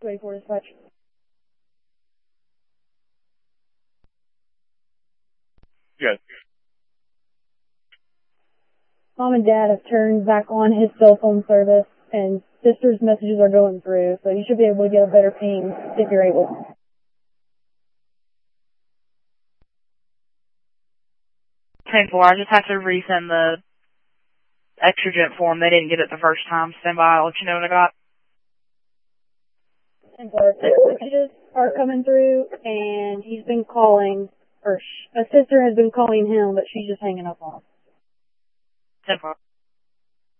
Wait for dispatch. Good. Mom and Dad have turned back on his cell phone service, and sister's messages are going through, so you should be able to get a better ping if you're able. 10-4, I just have to resend the extragent form. They didn't get it the first time. Stand by, I'll let you know what I got. 10-4, messages are coming through, and he's been calling, or a sister has been calling him, but she's just hanging up on him. 10-4.